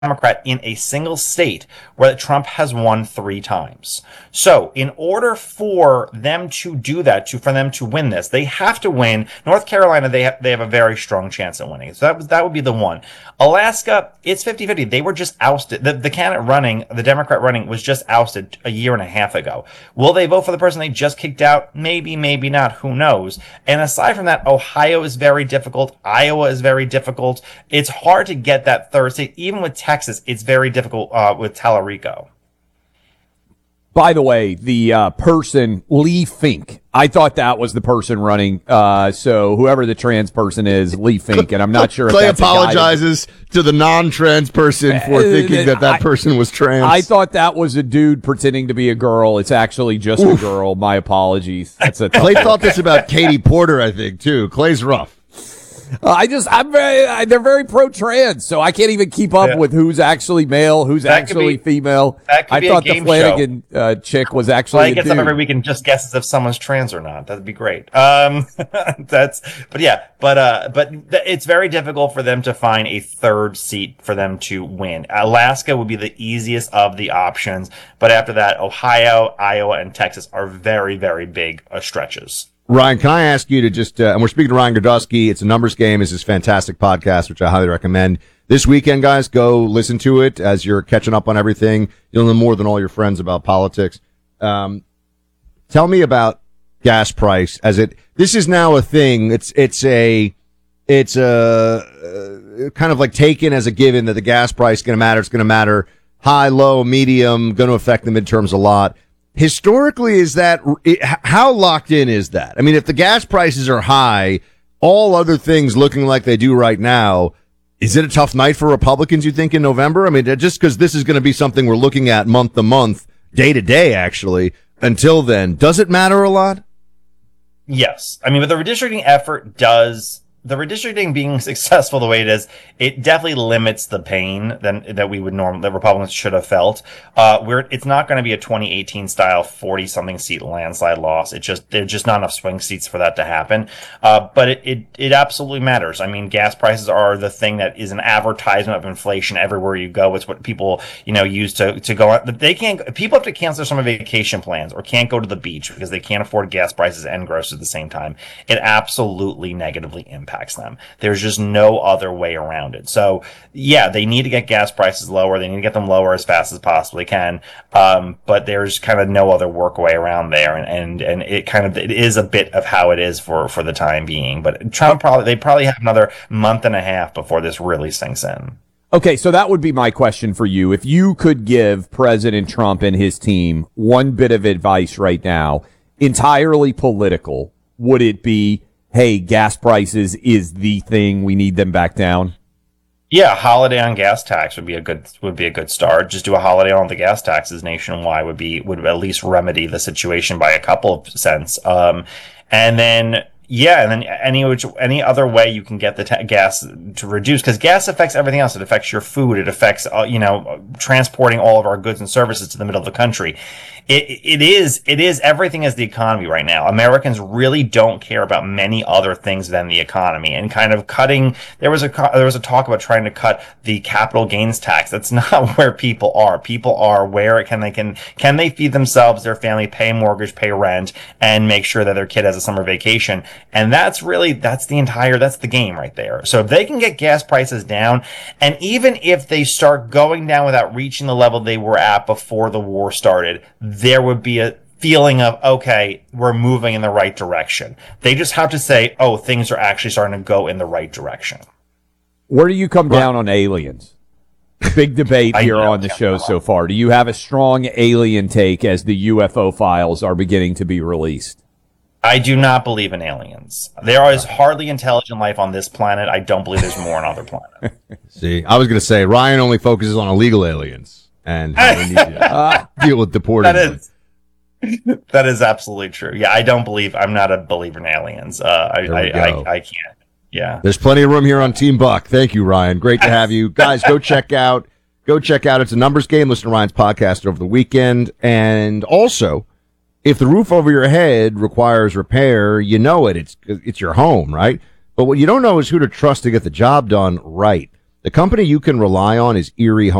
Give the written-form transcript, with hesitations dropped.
Democrat in a single state where Trump has won 3 times. So in order for them to do that, for them to win this, they have to win. North Carolina, they have a very strong chance at winning. So that would be the one. Alaska, it's 50-50. They were just ousted. The candidate running, the Democrat running, was just ousted a year and a half ago. Will they vote for the person they just kicked out? Maybe, maybe not. Who knows? And aside from that, Ohio is very difficult. Iowa is very difficult. It's hard to get that third state. Even with Texas, it's very difficult with Tallarico. By the way, the person, Lee Fink, I thought that was the person running. So whoever the trans person is, Lee Fink, and I'm not sure if Clay that's apologizes to the non-trans person for thinking that person was trans. I thought that was a dude pretending to be a girl. It's actually just a girl. My apologies. Clay thought this about Katie Porter, I think, too. Clay's rough. They're very pro-trans, so I can't even keep up with who's actually male, who's actually female. I thought the Flanagan chick was actually a dude. Gets up every week and just guesses if someone's trans or not. That'd be great. But it's very difficult for them to find a third seat for them to win. Alaska would be the easiest of the options, but after that, Ohio, Iowa, and Texas are very, very big stretches. Ryan, can I ask you to just, and we're speaking to Ryan Gerdusky. It's a Numbers Game. It's this fantastic podcast, which I highly recommend. This weekend, guys, go listen to it as you're catching up on everything. You'll know more than all your friends about politics. Tell me about gas price this is now a thing. It's a kind of like taken as a given that the gas price is going to matter. It's going to matter high, low, medium, going to affect the midterms a lot. Historically, how locked in is that? I mean, if the gas prices are high, all other things looking like they do right now, is it a tough night for Republicans, you think, in November? I mean, just because this is going to be something we're looking at month to month, day to day, actually, until then, does it matter a lot? Yes. I mean, but the redistricting effort does. The redistricting being successful the way it is, it definitely limits the pain that Republicans should have felt. It's not going to be a 2018 style 40-something seat landslide loss. There's just not enough swing seats for that to happen. But it absolutely matters. I mean, gas prices are the thing that is an advertisement of inflation everywhere you go. It's what people, use to go on. People have to cancel some vacation plans or can't go to the beach because they can't afford gas prices and groceries at the same time. It absolutely negatively impacts them. There's just no other way around it. So yeah, they need to get gas prices lower. They need to get them lower as fast as possibly can. But there's kind of no other workaway around there. And it is a bit of how it is for the time being. But they probably have another month and a half before this really sinks in. Okay, so that would be my question for you. If you could give President Trump and his team one bit of advice right now, entirely political, would it be, hey, gas prices is the thing, we need them back down? Yeah, holiday on gas tax would be a good start. Just do a holiday on the gas taxes nationwide would at least remedy the situation by a couple of cents. And then any other way you can get the gas to reduce, because gas affects everything else. It affects your food. It affects, transporting all of our goods and services to the middle of the country. It is everything is the economy right now. Americans really don't care about many other things than the economy, and kind of cutting. There was a talk about trying to cut the capital gains tax. That's not where people are. People are where can they feed themselves, their family, pay a mortgage, pay rent, and make sure that their kid has a summer vacation. And that's the game right there. So if they can get gas prices down, and even if they start going down without reaching the level they were at before the war started, there would be a feeling of, okay, we're moving in the right direction. They just have to say, oh, things are actually starting to go in the right direction. Where do you come down on aliens? Big debate here on the show so far. Do you have a strong alien take as the UFO files are beginning to be released? I do not believe in aliens. There is hardly intelligent life on this planet. I don't believe there's more on other planets. See, I was going to say, Ryan only focuses on illegal aliens and how we need to deal with deporting them. That is absolutely true. Yeah, I'm not a believer in aliens. I can't. Yeah. There's plenty of room here on Team Buck. Thank you, Ryan. Great to have you. Guys, go check out. It's a Numbers Game. Listen to Ryan's podcast over the weekend. And also, if the roof over your head requires repair, you know it. It's your home, right? But what you don't know is who to trust to get the job done right. The company you can rely on is Erie Home